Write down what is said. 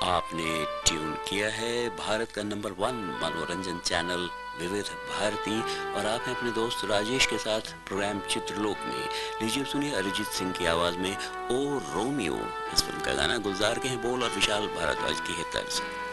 आपने ट्यून किया है भारत का नंबर 1 मनोरंजन चैनल विविध भारती और आप हैं अपने दोस्त राजेश के साथ प्रोग्राम चित्रलोक में। लीजिए सुनिए अरिजीत सिंह की आवाज में ओ रोमियो। इस फिल्म का गाना गुलजार के हैं बोल और विशाल भारद्वाज की है तर्ज।